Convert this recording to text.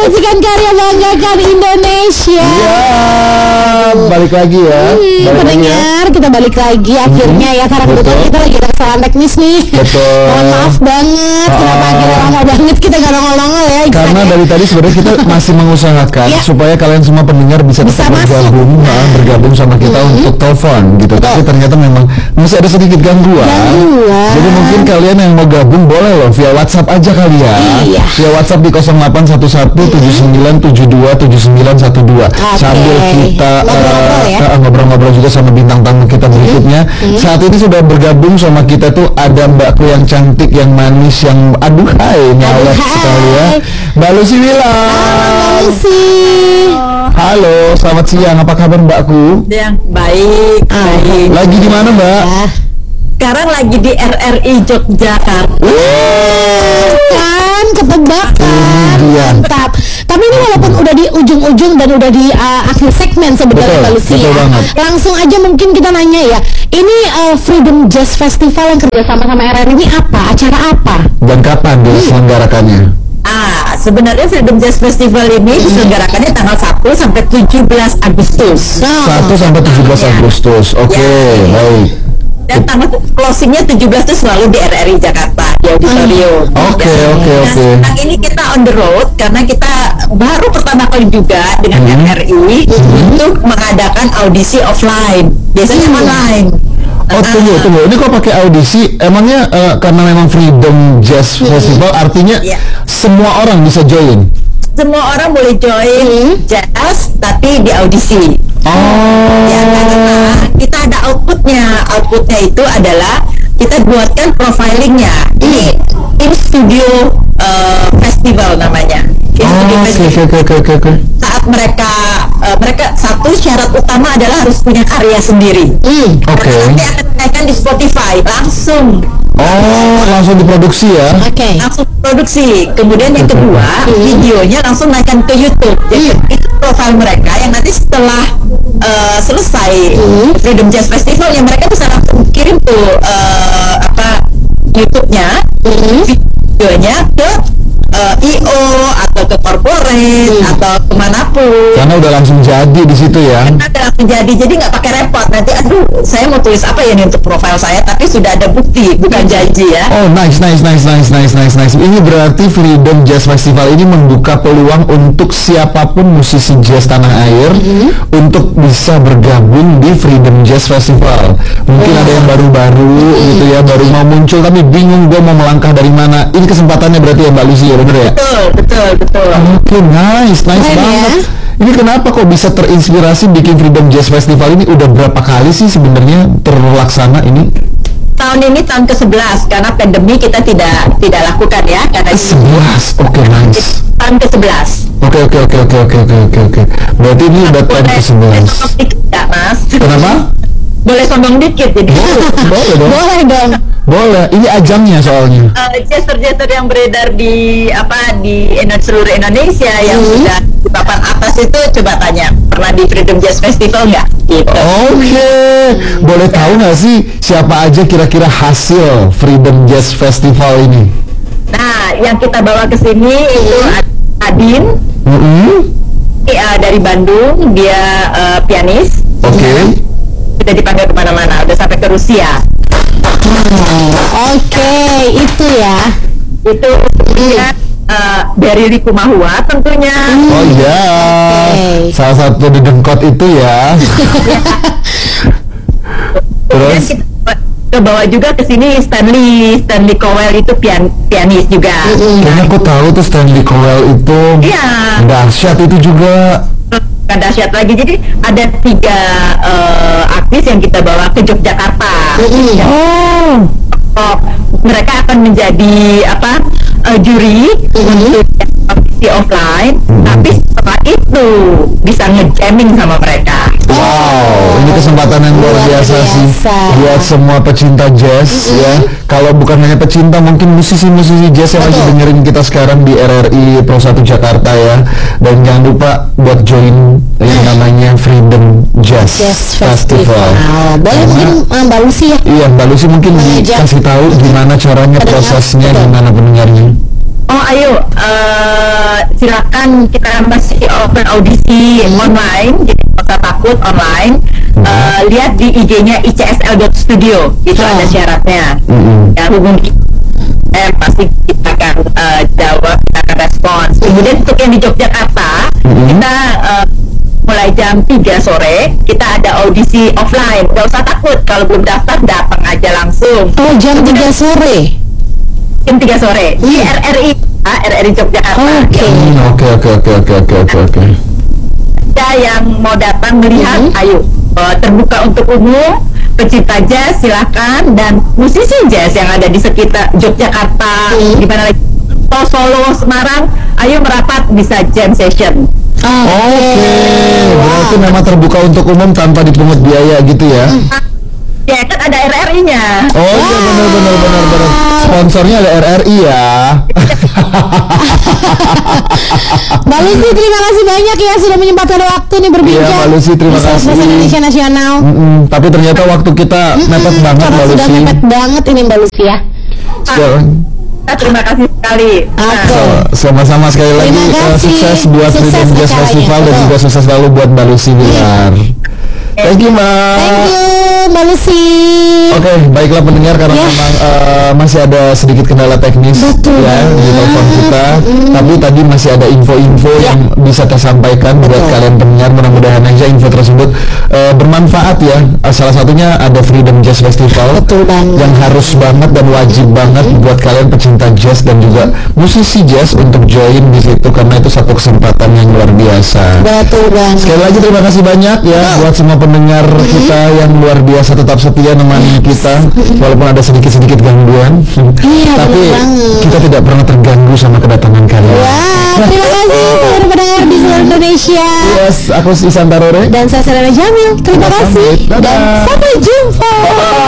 menyaksikan karya banggakan Indonesia. Iya, balik lagi ya. Pendengar, kita balik lagi akhirnya ya, karena kebetulan kita lagi ada kesalahan teknis nih. Betul. Mohon maaf banget, kenapa akhirnya lama banget kita gak nongol-nongol ya. Karena dari tadi sebenarnya kita masih mengusahakan supaya kalian semua pendengar bisa tetap bergabung sama kita untuk telepon gitu. Tapi ternyata memang masih ada sedikit gangguan. Jadi mungkin kalian yang mau gabung boleh loh via WhatsApp aja kali ya. Via WhatsApp di 081179727912 sambil kita ngobrol-ngobrol juga sama bintang tamu kita berikutnya. Saat ini sudah bergabung sama kita tuh ada mbakku yang cantik, yang manis, yang aduhai nyawet sekali ya, Mbak Lucy Wila. Halo, selamat siang. Apa kabar mbakku? Yang baik. Lagi di mana mbak? Sekarang lagi di RRI Yogyakarta. Kan ketebakan, mantap. Tapi ini walaupun udah di ujung-ujung dan udah di akhir segmen sebenarnya Mbak Lucy ya. Langsung aja mungkin kita nanya ya. Ini Freedom Jazz Festival yang kerjasama sama RRI ini apa? Acara apa? Dan kapan diselenggarakannya? Sebenarnya Freedom Jazz Festival ini diselenggarakannya tanggal 1 sampai 17 Agustus. 1 sampai 17 Agustus. Oke, baik. Dan tanggal closingnya 17 itu selalu di RRI Jakarta di auditorium. Oke. Sekarang ini kita on the road karena kita baru pertama kali juga dengan RRI untuk mengadakan audisi offline. Biasanya online. Tunggu. Ini kok pakai audisi? Emangnya karena memang Freedom Jazz Festival artinya semua orang bisa join? Semua orang boleh join jazz tapi di audisi. Ya, karena kita ada outputnya. Outputnya itu adalah kita buatkan profilingnya. Ini studio festival namanya. Saat mereka satu syarat utama adalah harus punya karya sendiri. Nanti akan dinaikkan di Spotify langsung. Langsung diproduksi ya? Langsung produksi. Kemudian yang kedua, videonya langsung naikkan ke YouTube. Jadi itu profil mereka yang nanti setelah selesai Freedom Jazz Festival, yang mereka bisa langsung kirim tuh YouTube-nya, videonya ke IO atau ke corporate atau kemanapun. Karena udah langsung jadi di situ ya. Karena udah langsung jadi nggak pakai repot. Nanti saya mau tulis apa ya nih untuk profil saya, tapi sudah ada bukti, bukan janji ya. Nice. Ini berarti Freedom Jazz Festival ini membuka peluang untuk siapapun musisi jazz tanah air untuk bisa bergabung di Freedom Jazz Festival. Mungkin ada yang baru-baru gitu ya, baru mau muncul tapi bingung gue mau melangkah dari mana. Ini kesempatannya berarti ya Mbak Lucy ya, bener ya? Betul. Oke, nice banget. Ini kenapa kok bisa terinspirasi bikin Freedom Jazz Festival ini? Udah berapa kali sih sebenarnya terlaksana ini? Tahun ini tahun ke-11 karena pandemi kita tidak lakukan ya, karena 11. Oke, nice. Tahun ke-11. Oke. Berarti ini udah tahun ke-11. Tidak, Mas. Kenapa? Boleh sombong dikit jadi. Boleh dong. Boleh. Ini ajangnya soalnya. Jazzer yang beredar di seluruh Indonesia yang sudah di papan atas itu, coba tanya pernah di Freedom Jazz Festival nggak? Gitu. Oke. Boleh tahu nggak sih siapa aja kira-kira hasil Freedom Jazz Festival ini? Nah, yang kita bawa ke sini itu Adin. Dari Bandung, dia pianis. Oke. Sudah dipanggil kemana-mana, udah sampai ke Rusia. Itu ya. Itu kemudian dari Riku Mahua tentunya. Salah satu di Dengkot itu ya. Terus kita bawa juga ke sini Stanley Cowell itu pianis juga. Kayaknya aku tahu tuh Stanley Cowell itu. Iya. Dahsyat itu juga. Bukan dahsyat lagi. Jadi ada 3 artis yang kita bawa ke Yogyakarta. Mereka akan menjadi juri untuk audisi offline, tapi setelah itu bisa nge-jamming sama mereka. Wow, ini kesempatan yang luar biasa sih buat semua pecinta jazz ya. Kalau bukan hanya pecinta, mungkin musisi-musisi jazz yang lagi dengerin kita sekarang di RRI Pro 1 Jakarta ya. Dan jangan lupa buat join yang namanya Freedom Jazz Festival. Boleh mungkin Mbak Lucy ya? Iya, Mbak Lucy mungkin dikasih tahu gimana caranya, prosesnya, gimana pendengarnya. Ayo, silakan, kita masih open audisi online, jadi nggak usah takut online. Lihat di IG-nya icsl.studio, itu ada syaratnya. Ya, hubungi pasti kita akan jawab, kita akan respons. Kemudian untuk yang di Yogyakarta, kita mulai jam 3 sore kita ada audisi offline. Gak usah takut, kalau belum daftar datang aja langsung. Oh, jam 3 sore. Jam 3 sore di RRI Yogyakarta. Oke. Ada yang mau datang melihat, ayo, terbuka untuk umum, pecinta jazz silahkan, dan musisi jazz yang ada di sekitar Yogyakarta, di mana lagi Solo, Semarang, ayo merapat, bisa jam session. Oke. Berarti memang terbuka untuk umum tanpa dipungut biaya gitu ya? Ya kan ada RRI-nya. Oh iya, benar. Sponsornya ada RRI ya. Mbak Lucy, terima kasih banyak ya sudah menyempatkan waktu nih berbincang. Iya, Mbak Lucy, terima kasih. Bahasa Indonesia Nasional. Tapi ternyata waktu kita mepet banget, Mbak Lucy. Sudah mepet banget ini Mbak Lucy ya. Terima kasih sekali. Sama-sama sekali lagi. Sukses buat Freedom Jazz Festival dan juga sukses selalu buat Mbak Lucy Bilar. Thank you, Mbak. Thank you, Mbak Lucy. Oke, baiklah pendengar, karena memang masih ada sedikit kendala teknis ya di telepon kita. Tapi tadi masih ada info-info yang bisa tersampaikan buat kalian pendengar. Mudah-mudahan aja info tersebut bermanfaat ya. Salah satunya ada Freedom Jazz Festival yang harus banget dan wajib banget buat kalian pecinta jazz dan juga musisi jazz untuk join di situ, karena itu satu kesempatan yang luar biasa. Betul banget. Sekali lagi terima kasih banyak ya buat semua pendengar kita yang luar biasa tetap setia nemani kita walaupun ada sedikit-sedikit gangguan. Tapi kita tidak pernah terganggu sama kedatangan kalian. Wah, terima kasih seluruh pendengar di seluruh Indonesia. Yes, aku Isan Tarore dan saya Selena Jamil. Terima kasih dan sampai jumpa.